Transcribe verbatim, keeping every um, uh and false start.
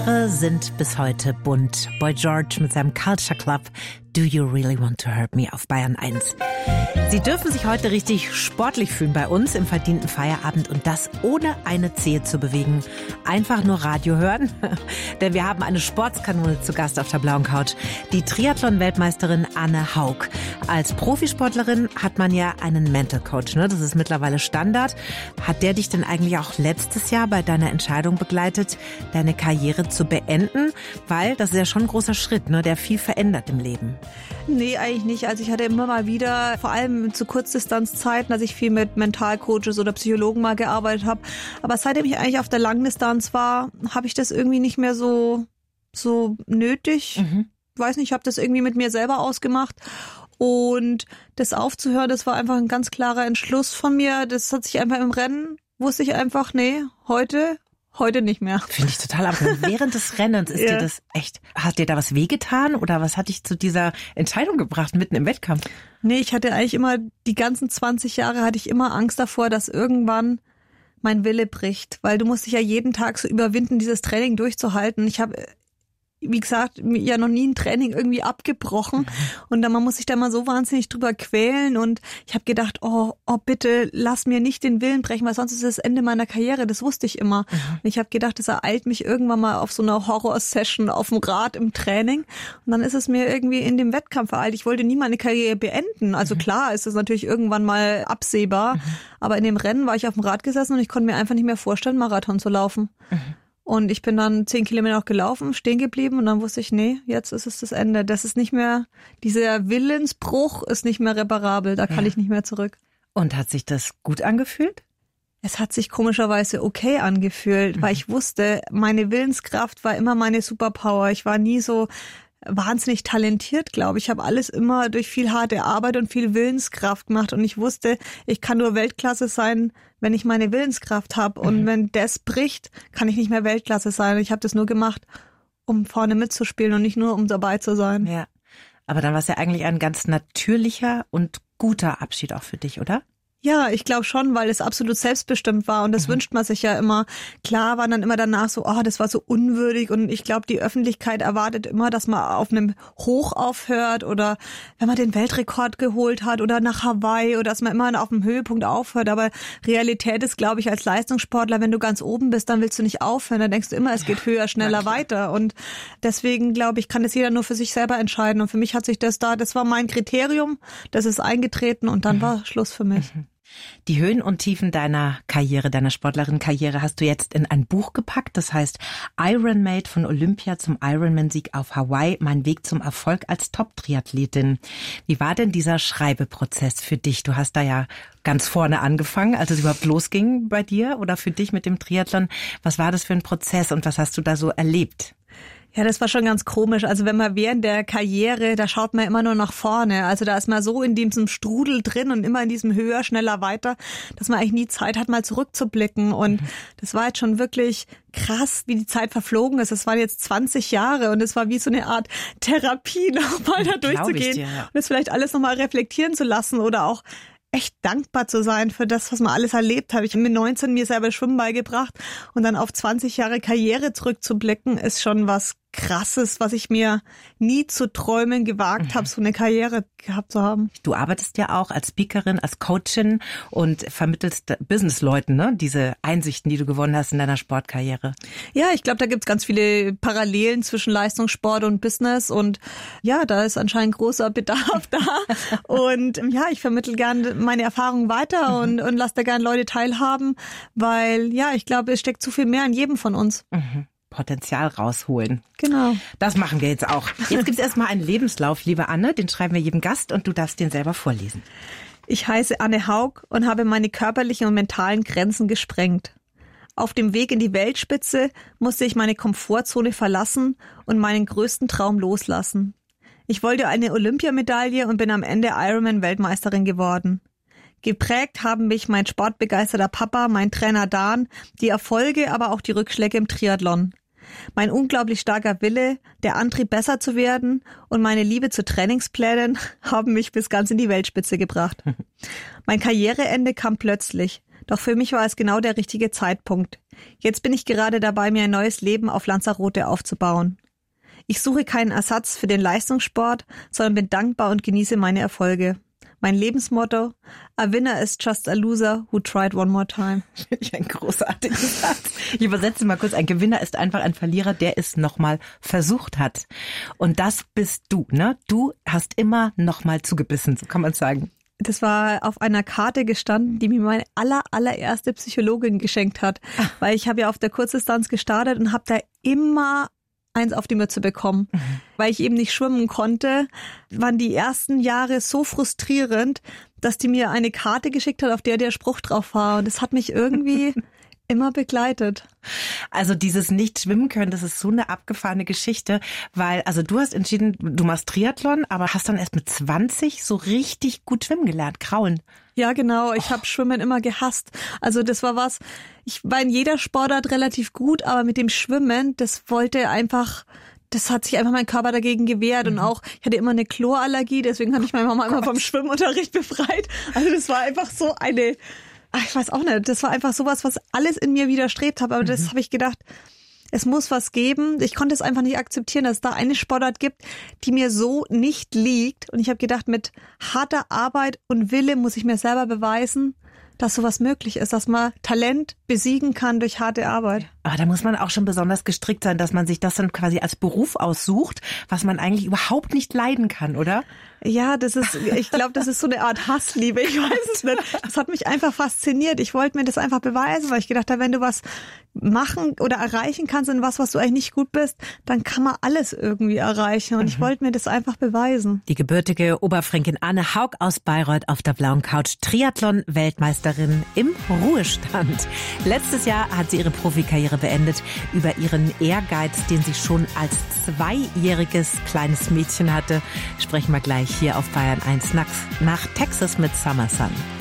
achtziger sind bis heute bunt. Boy George mit seinem Culture Club Do You Really Want to Hurt Me auf Bayern eins. Sie dürfen sich heute richtig sportlich fühlen bei uns im verdienten Feierabend und das ohne eine Zehe zu bewegen. Einfach nur Radio hören, denn wir haben eine Sportskanone zu Gast auf der blauen Couch, die Triathlon-Weltmeisterin Anne Haug. Als Profisportlerin hat man ja einen Mental Coach, ne? Das ist mittlerweile Standard. Hat der dich denn eigentlich auch letztes Jahr bei deiner Entscheidung begleitet, deine Karriere zu beenden? Weil das ist ja schon ein großer Schritt, ne? Der viel verändert im Leben. Nee, eigentlich nicht. Also ich hatte immer mal wieder, vor allem zu Kurzdistanzzeiten, dass ich viel mit Mentalcoaches oder Psychologen mal gearbeitet habe. Aber seitdem ich eigentlich auf der Langdistanz war, habe ich das irgendwie nicht mehr so, so nötig. Mhm. Weiß nicht, ich habe das irgendwie mit mir selber ausgemacht. Und das aufzuhören, das war einfach ein ganz klarer Entschluss von mir. Das hat sich einfach im Rennen, wusste ich einfach, nee, heute... Heute nicht mehr. Finde ich total ab. Während des Rennens ist ja. dir das echt, hat dir da was wehgetan oder was hat dich zu dieser Entscheidung gebracht, mitten im Wettkampf? Nee, ich hatte eigentlich immer, die ganzen zwanzig Jahre hatte ich immer Angst davor, dass irgendwann mein Wille bricht. Weil du musst dich ja jeden Tag so überwinden, dieses Training durchzuhalten. Ich habe, wie gesagt, ja noch nie ein Training irgendwie abgebrochen. Mhm. Und dann, man muss sich da mal so wahnsinnig drüber quälen. Und ich habe gedacht, oh, oh bitte, lass mir nicht den Willen brechen, weil sonst ist das Ende meiner Karriere. Das wusste ich immer. Mhm. Und ich habe gedacht, das ereilt mich irgendwann mal auf so einer Horror-Session auf dem Rad im Training. Und dann ist es mir irgendwie in dem Wettkampf ereilt. Ich wollte nie meine Karriere beenden. Also mhm. klar ist es natürlich irgendwann mal absehbar. Mhm. Aber in dem Rennen war ich auf dem Rad gesessen und ich konnte mir einfach nicht mehr vorstellen, Marathon zu laufen. Mhm. Und ich bin dann zehn Kilometer noch gelaufen, stehen geblieben und dann wusste ich, nee, jetzt ist es das Ende. Das ist nicht mehr, dieser Willensbruch ist nicht mehr reparabel, da kann ja. ich nicht mehr zurück. Und hat sich das gut angefühlt? Es hat sich komischerweise okay angefühlt, mhm. weil ich wusste, meine Willenskraft war immer meine Superpower. Ich war nie so wahnsinnig talentiert, glaube ich. Ich habe alles immer durch viel harte Arbeit und viel Willenskraft gemacht und ich wusste, ich kann nur Weltklasse sein, wenn ich meine Willenskraft habe und mhm. wenn das bricht, kann ich nicht mehr Weltklasse sein. Ich habe das nur gemacht, um vorne mitzuspielen und nicht nur, um dabei zu sein. Ja, aber dann war es ja eigentlich ein ganz natürlicher und guter Abschied auch für dich, oder? Ja, ich glaube schon, weil es absolut selbstbestimmt war und das mhm. wünscht man sich ja immer. Klar war dann immer danach so, oh, das war so unwürdig und ich glaube, die Öffentlichkeit erwartet immer, dass man auf einem Hoch aufhört oder wenn man den Weltrekord geholt hat oder nach Hawaii oder dass man immer auf dem Höhepunkt aufhört. Aber Realität ist, glaube ich, als Leistungssportler, wenn du ganz oben bist, dann willst du nicht aufhören. Dann denkst du immer, es geht höher, schneller, weiter. Und deswegen, glaube ich, kann das jeder nur für sich selber entscheiden. Und für mich hat sich das da, das war mein Kriterium, das ist eingetreten und dann mhm. war Schluss für mich. Mhm. Die Höhen und Tiefen deiner Karriere, deiner Sportlerin-Karriere hast du jetzt in ein Buch gepackt. Das heißt Ironmade, von Olympia zum Ironman-Sieg auf Hawaii, mein Weg zum Erfolg als Top-Triathletin. Wie war denn dieser Schreibeprozess für dich? Du hast da ja ganz vorne angefangen, als es überhaupt losging bei dir oder für dich mit dem Triathlon. Was war das für ein Prozess und was hast du da so erlebt? Ja, das war schon ganz komisch. Also wenn man während der Karriere, da schaut man immer nur nach vorne. Also da ist man so in diesem Strudel drin und immer in diesem höher, schneller, weiter, dass man eigentlich nie Zeit hat, mal zurückzublicken. Und mhm. das war jetzt schon wirklich krass, wie die Zeit verflogen ist. Es waren jetzt zwanzig Jahre und es war wie so eine Art Therapie, nochmal da durchzugehen dir, ja. und das vielleicht alles nochmal reflektieren zu lassen oder auch echt dankbar zu sein für das, was man alles erlebt hat. Ich habe mit neunzehn mir selber Schwimmen beigebracht und dann auf zwanzig Jahre Karriere zurückzublicken, ist schon was Krasses, was ich mir nie zu träumen gewagt mhm. habe, so eine Karriere gehabt zu haben. Du arbeitest ja auch als Speakerin, als Coachin und vermittelst Businessleuten, ne, diese Einsichten, die du gewonnen hast in deiner Sportkarriere. Ja, ich glaube, da gibt's ganz viele Parallelen zwischen Leistungssport und Business und ja, da ist anscheinend großer Bedarf da und ja, ich vermittle gerne meine Erfahrungen weiter mhm. und, und lasse da gerne Leute teilhaben, weil ja, ich glaube, es steckt zu viel mehr in jedem von uns. Mhm. Potenzial rausholen. Genau. Das machen wir jetzt auch. Jetzt gibt es erstmal einen Lebenslauf, liebe Anne, den schreiben wir jedem Gast und du darfst den selber vorlesen. Ich heiße Anne Haug und habe meine körperlichen und mentalen Grenzen gesprengt. Auf dem Weg in die Weltspitze musste ich meine Komfortzone verlassen und meinen größten Traum loslassen. Ich wollte eine Olympiamedaille und bin am Ende Ironman-Weltmeisterin geworden. Geprägt haben mich mein sportbegeisterter Papa, mein Trainer Dan, die Erfolge, aber auch die Rückschläge im Triathlon. Mein unglaublich starker Wille, der Antrieb, besser zu werden und meine Liebe zu Trainingsplänen haben mich bis ganz in die Weltspitze gebracht. Mein Karriereende kam plötzlich. Doch für mich war es genau der richtige Zeitpunkt. Jetzt bin ich gerade dabei, mir ein neues Leben auf Lanzarote aufzubauen. Ich suche keinen Ersatz für den Leistungssport, sondern bin dankbar und genieße meine Erfolge. Mein Lebensmotto: A winner is just a loser who tried one more time. Finde ich ein großartiger Satz. Ich übersetze mal kurz. Ein Gewinner ist einfach ein Verlierer, der es nochmal versucht hat. Und das bist du, ne? Du hast immer nochmal zugebissen, so kann man sagen. Das war auf einer Karte gestanden, die mir meine aller, allererste Psychologin geschenkt hat. Ach. Weil ich habe ja auf der Kurzdistanz gestartet und habe da immer eins auf die Mütze bekommen. Mhm. Weil ich eben nicht schwimmen konnte, waren die ersten Jahre so frustrierend, dass die mir eine Karte geschickt hat, auf der der Spruch drauf war. Und das hat mich irgendwie immer begleitet. Also dieses Nicht-Schwimmen können, das ist so eine abgefahrene Geschichte, weil, also du hast entschieden, du machst Triathlon, aber hast dann erst mit zwanzig so richtig gut schwimmen gelernt, kraulen. Ja, genau. Ich oh. habe Schwimmen immer gehasst. Also das war was, ich war in jeder Sportart relativ gut, aber mit dem Schwimmen, das wollte einfach, das hat sich einfach mein Körper dagegen gewehrt. Mhm. Und auch, ich hatte immer eine Chlorallergie, deswegen hatte ich meine Mama oh immer vom Schwimmunterricht befreit. Also das war einfach so eine, ich weiß auch nicht, das war einfach sowas, was alles in mir widerstrebt hat. Aber mhm. das habe ich gedacht, es muss was geben. Ich konnte es einfach nicht akzeptieren, dass es da eine Sportart gibt, die mir so nicht liegt. Und ich habe gedacht, mit harter Arbeit und Wille muss ich mir selber beweisen, dass sowas möglich ist, dass man Talent besiegen kann durch harte Arbeit. Aber da muss man auch schon besonders gestrickt sein, dass man sich das dann quasi als Beruf aussucht, was man eigentlich überhaupt nicht leiden kann, oder? Ja, das ist, ich glaube, das ist so eine Art Hassliebe, ich weiß es nicht. Das hat mich einfach fasziniert. Ich wollte mir das einfach beweisen, weil ich gedacht habe, wenn du was machen oder erreichen kannst in was, was du eigentlich nicht gut bist, dann kann man alles irgendwie erreichen. Und mhm. ich wollte mir das einfach beweisen. Die gebürtige Oberfränkin Anne Haug aus Bayreuth auf der blauen Couch, Triathlon-Weltmeisterin im Ruhestand. Letztes Jahr hat sie ihre Profikarriere beendet. Über ihren Ehrgeiz, den sie schon als zweijähriges kleines Mädchen hatte, sprechen wir gleich hier auf Bayern eins nach Texas mit Summer Sun.